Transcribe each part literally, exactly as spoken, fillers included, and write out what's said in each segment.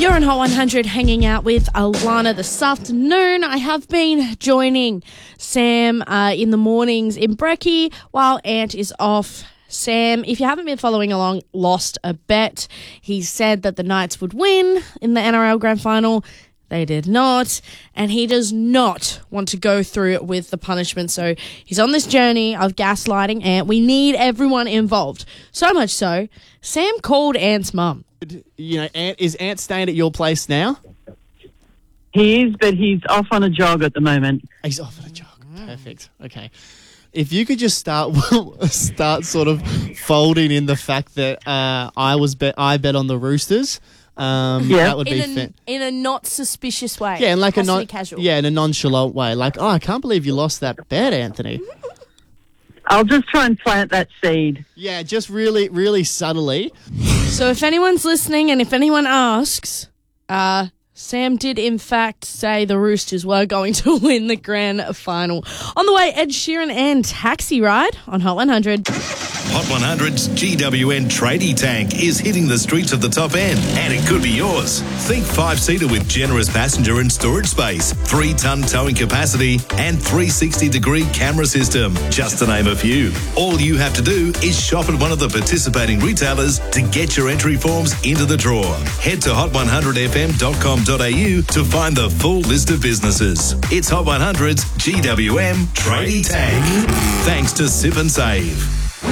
You're on Hot one hundred hanging out with Alana this afternoon. I have been joining Sam uh, in the mornings in Brekkie while Ant is off. Sam, if you haven't been following along, lost a bet. He said that the Knights would win in the N R L Grand Final. They did not, and he does not want to go through it with the punishment. So he's on this journey of gaslighting Ant. We need everyone involved. So much so, Sam called Ant's mum. You know, Ant, is Ant staying at your place now? He is, but he's off on a jog at the moment. He's off on a jog. Perfect. Okay. If you could just start start sort of folding in the fact that uh, I was bet I bet on the Roosters. Um, Yeah. that would be In a, fin- in a not suspicious way. yeah, in like Has a to non be casual. yeah, in a nonchalant way. Like, oh, I can't believe you lost that bet, Anthony. I'll just try and plant that seed. Yeah, just really, really subtly. So if anyone's listening and if anyone asks, uh, Sam did in fact say the Roosters were going to win the grand final. On the way, Ed Sheeran and Taxi Ride on Hot one hundred. Hot one hundred's G W N Tradie Tank is hitting the streets of the top end, and it could be yours. Think five-seater with generous passenger and storage space, three-ton towing capacity, and three sixty degree camera system, just to name a few. All you have to do is shop at one of the participating retailers to get your entry forms into the draw. Head to hot one hundred f m dot com dot a u to find the full list of businesses. It's Hot one hundred's G W M Tradie Tank. Thanks to Sip and Save.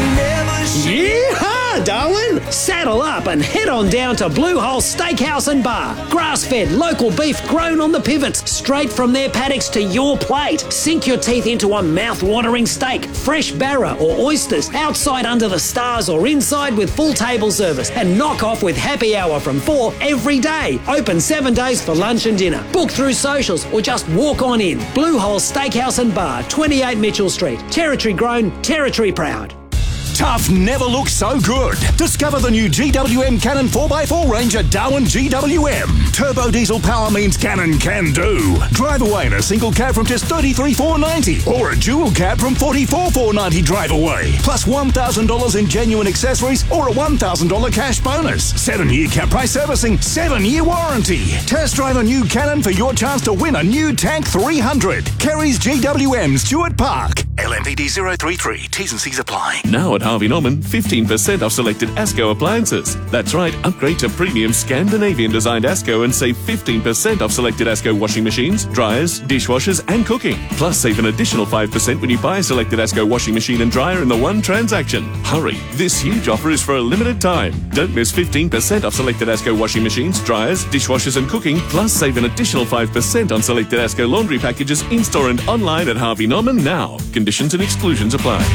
Yeehaw, Darwin! Saddle up and head on down to Blue Hole Steakhouse and Bar. Grass-fed, local beef grown on the pivots, straight from their paddocks to your plate. Sink your teeth into a mouth-watering steak, fresh barra or oysters, outside under the stars or inside with full table service, and knock off with happy hour from four every day. Open seven days for lunch and dinner. Book through socials or just walk on in. Blue Hole Steakhouse and Bar, twenty-eight Mitchell Street. Territory grown, territory proud. Tough never looks so good. Discover the new G W M Cannon four by four range at Darwin G W M. Turbo diesel power means Cannon can do. Drive away in a single cab from just thirty-three thousand four hundred ninety dollars or a dual cab from forty-four thousand four hundred ninety dollars drive away. Plus one thousand dollars in genuine accessories or a one thousand dollars cash bonus. seven-year cap price servicing, seven-year warranty. Test drive a new Cannon for your chance to win a new Tank three hundred. Kerry's G W M Stewart Park. L M P D zero three three. T's and C's apply. Now at Harvey Norman, fifteen percent off selected ASCO appliances. That's right, upgrade to premium Scandinavian-designed ASCO and save fifteen percent off selected ASCO washing machines, dryers, dishwashers and cooking. Plus, save an additional five percent when you buy a selected ASCO washing machine and dryer in the one transaction. Hurry, this huge offer is for a limited time. Don't miss fifteen percent off selected ASCO washing machines, dryers, dishwashers and cooking. Plus, save an additional five percent on selected ASCO laundry packages in-store and online at Harvey Norman now. Conditions and exclusions apply.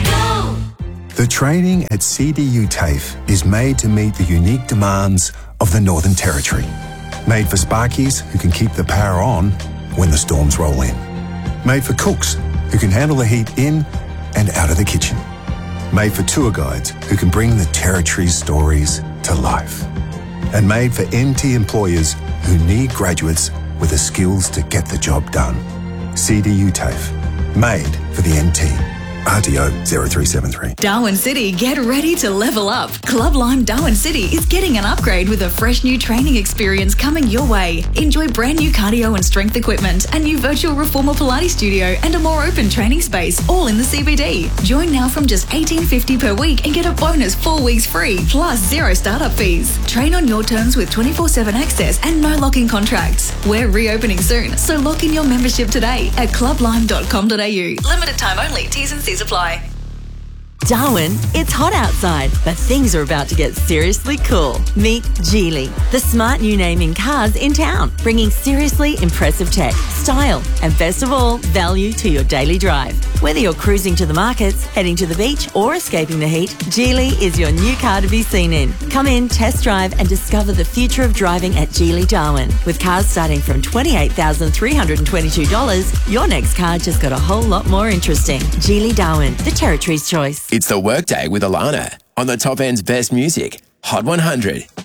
The training at C D U TAFE is made to meet the unique demands of the Northern Territory. Made for sparkies who can keep the power on when the storms roll in. Made for cooks who can handle the heat in and out of the kitchen. Made for tour guides who can bring the Territory's stories to life. And made for N T employers who need graduates with the skills to get the job done. C D U TAFE. Made for the N T. R T O zero three seven three. Darwin City, get ready to level up. Club Lime Darwin City is getting an upgrade with a fresh new training experience coming your way. Enjoy brand new cardio and strength equipment, a new virtual reformer Pilates studio, and a more open training space, all in the C B D. Join now from just eighteen fifty per week and get a bonus four weeks free, plus zero startup fees. Train on your terms with twenty-four seven access and no lock-in contracts. We're reopening soon, so lock in your membership today at club lime dot com dot a u. Limited time only, T's and C's apply. Darwin, it's hot outside, but things are about to get seriously cool. Meet Geely, the smart new name in cars in town, bringing seriously impressive tech, style, and best of all, value to your daily drive. Whether you're cruising to the markets, heading to the beach, or escaping the heat, Geely is your new car to be seen in. Come in, test drive, and discover the future of driving at Geely Darwin. With cars starting from twenty-eight thousand three hundred twenty-two dollars, your next car just got a whole lot more interesting. Geely Darwin, the Territory's choice. It's the Workday with Alana on the top end's best music, Hot one hundred.